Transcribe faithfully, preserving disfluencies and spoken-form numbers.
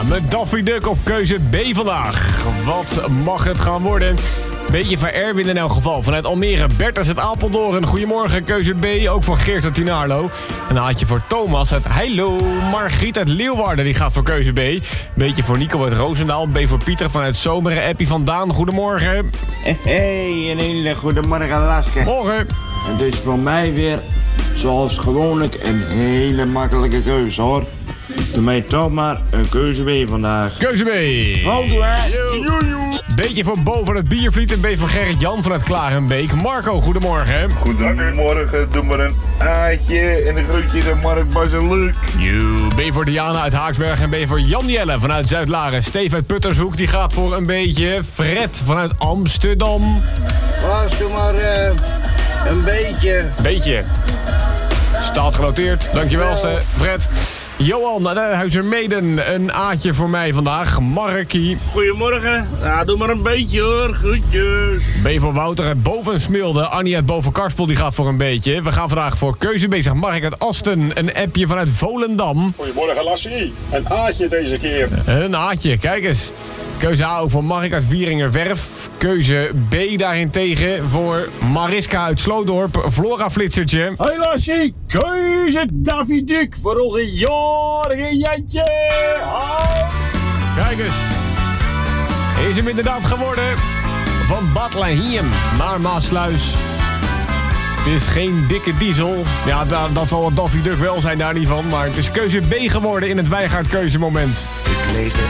met Daffy Duck op keuze B vandaag. Wat mag het gaan worden? Beetje van Erwin in elk geval. Vanuit Almere, Bertus uit Apeldoorn. Goedemorgen, keuze B. Ook voor Geert uit Tinaarlo. Een haatje voor Thomas uit Heilo. Margriet uit Leeuwarden, die gaat voor keuze B. Beetje voor Nico uit Roosendaal. B voor Pieter vanuit Zomeren. Appie van Daan, goedemorgen. Hey, een hele goedemorgen, Laske. Morgen. En dus voor mij weer, zoals gewoonlijk, een hele makkelijke keuze, hoor. Doe mij toch maar een keuze B vandaag. Keuze B. Houdoe, hè. Beetje voor Bo van het Biervliet en B voor Gerrit-Jan vanuit Klarenbeek. Marco, goedemorgen. Goedemorgen, doe maar een A'tje en een groetje naar Mark Bas en Luc. You. B voor Diana uit Haaksberg en B voor Jan Jelle vanuit Zuid-Laren. Steve uit Puttershoek, die gaat voor een beetje. Fred vanuit Amsterdam. Was doe maar uh, een beetje. Beetje. Staat genoteerd. Dankjewel, Ste- Fred. Johan uit Huizermeden, een A'tje voor mij vandaag. Markie. Goedemorgen. Ja, doe maar een beetje hoor. Groetjes. B voor Wouter uit Bovensmilde. Annie uit Bovenkarspel, die gaat voor een beetje. We gaan vandaag voor keuze B. Zegt Mark uit Asten. Een appje vanuit Volendam. Goedemorgen, Lassie. Een A'tje deze keer. Een A'tje, kijk eens. Keuze A ook voor Mark uit Vieringerwerf. Keuze B daarentegen voor Mariska uit Sloodorp. Flora Flitsertje. Hey Lassie, keuze Daffy Duck voor onze jarige Jantje. Kijk eens. Is hem inderdaad geworden. Van Bethlehem naar Maasluis. Het is geen dikke diesel. Ja, da- dat zal wat Daffy Duck wel zijn, daar niet van. Maar het is keuze B geworden in het Wijngaard keuzemoment. Ik lees de